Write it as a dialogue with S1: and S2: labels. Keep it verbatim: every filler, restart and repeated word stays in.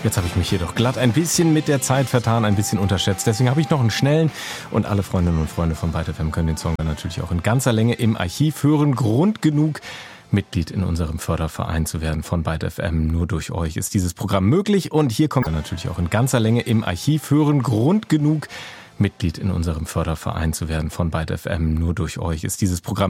S1: Jetzt habe ich mich jedoch glatt ein bisschen mit der Zeit vertan, ein bisschen unterschätzt. Deswegen habe ich noch einen schnellen und alle Freundinnen und Freunde von Byte F M können den Song dann natürlich auch in ganzer Länge im Archiv hören. Grund genug, Mitglied in unserem Förderverein zu werden von Byte F M. Nur durch euch ist dieses Programm möglich und hier kommt dann natürlich auch in ganzer Länge im Archiv hören. Grund genug, Mitglied in unserem Förderverein zu werden von Byte F M. Nur durch euch ist dieses Programm